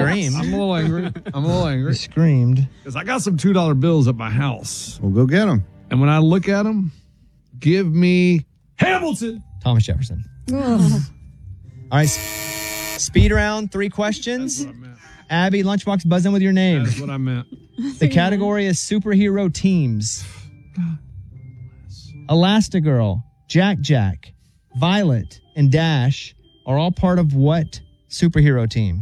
screamed. I'm a little angry. You screamed. Because I got some $2 bills at my house. Well, go get them. And when I look at them, give me Hamilton. Thomas Jefferson. All right. Speed round, 3 questions. That's what I meant. Abby, Lunchbox, buzz in with your name. That's what I meant. The category is superhero teams. Elastigirl, Jack Jack, Violet, and Dash are all part of what superhero team?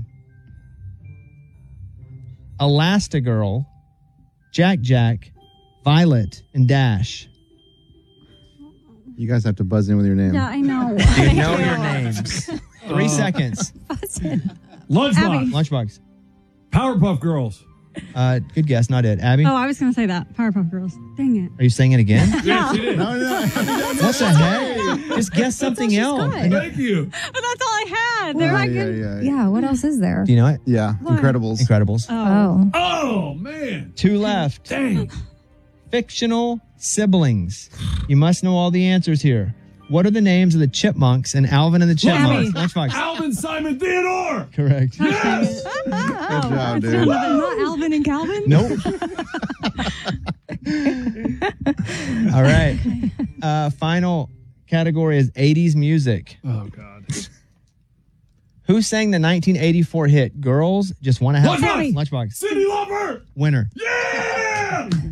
Elastigirl, Jack Jack, Violet, and Dash. You guys have to buzz in with your name. Yeah, I know. Do you know your names? 3 seconds. Lunchbox. Lunchbox. Powerpuff Girls. Good guess, not it. Abby, Oh, I was going to say that. Powerpuff Girls. Dang it. are you saying it again? Yes, you did. No. What the heck? Just guess something else. good. Thank you. But that's all I had. They're not good. Yeah. Yeah, what else is there? Do you know it? Yeah, Incredibles. Incredibles. Oh. Oh, man. 2 left. Dang. Fictional siblings. You must know all the answers here. What are the names of the chipmunks in Alvin and the Chipmunks? Lunchbox. Alvin Simon Theodore. Correct. Yes. Good job, dude. Not Alvin and Calvin? Nope. All right. Final category is 80s music. Oh, God. Who sang the 1984 hit Girls Just Want to Have Lunchbox. Lunchbox. Cyndi Lauper. Winner. Yeah.